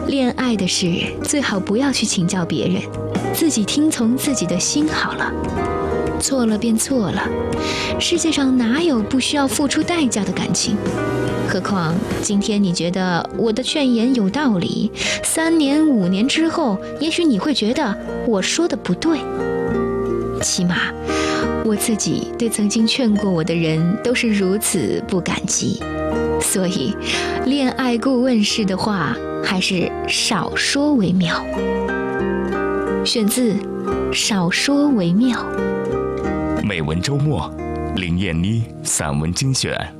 恋爱的事最好不要去请教别人，自己听从自己的心好了。错了便错了，世界上哪有不需要付出代价的感情？何况今天你觉得我的劝言有道理，3年5年之后，也许你会觉得我说的不对。起码我自己对曾经劝过我的人都是如此不感激，所以恋爱顾问式的话还是少说为妙。选自《少说为妙》。 美文周末，林燕妮散文精选。